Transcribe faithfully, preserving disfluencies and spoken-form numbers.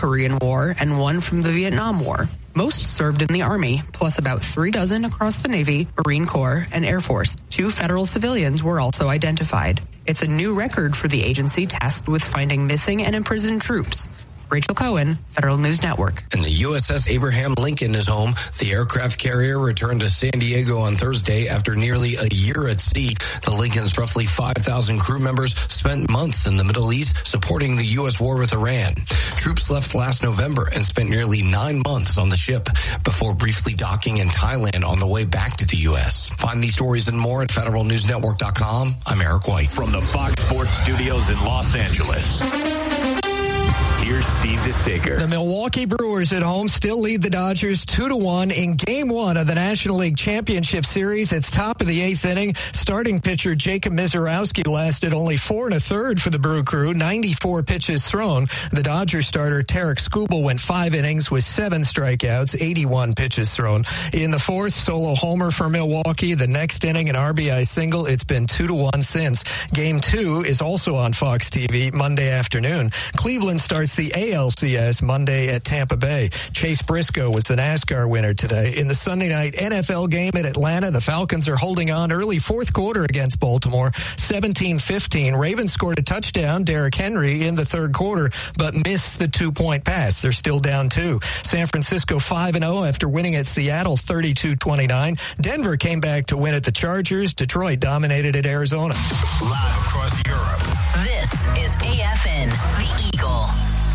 Korean War and one from the Vietnam War. Most served in the Army, plus about three dozen across the Navy, Marine Corps, and Air Force. Two federal civilians were also identified. It's a new record for the agency tasked with finding missing and imprisoned troops. Rachel Cohen, Federal News Network. And the U S S Abraham Lincoln is home. The aircraft carrier returned to San Diego on Thursday after nearly a year at sea. The Lincoln's roughly five thousand crew members spent months in the Middle East supporting the U S war with Iran. Troops left last November and spent nearly nine months on the ship before briefly docking in Thailand on the way back to the U S. Find these stories and more at federal news network dot com. I'm Eric White. From the Fox Sports Studios in Los Angeles, here's Steve DeSager. The Milwaukee Brewers at home still lead the Dodgers two to one in game one of the National League Championship Series. It's top of the eighth inning. Starting pitcher Jacob Mizorowski lasted only four and a third for the Brew Crew, ninety-four pitches thrown. The Dodgers starter Tarek Skubal went five innings with seven strikeouts, eighty-one pitches thrown. In the fourth, solo homer for Milwaukee. The next inning, an R B I single. It's been two to one since. Game two is also on Fox T V Monday afternoon. Cleveland starts the A L C S Monday at Tampa Bay. Chase Briscoe was the NASCAR winner today. In the Sunday night N F L game at Atlanta, the Falcons are holding on early fourth quarter against Baltimore, seventeen fifteen. Ravens scored a touchdown, Derrick Henry, in the third quarter, but missed the two-point pass. They're still down two. San Francisco five and oh after winning at Seattle thirty-two twenty-nine. Denver came back to win at the Chargers. Detroit dominated at Arizona. Live across Europe. This is A F N, The Eagle.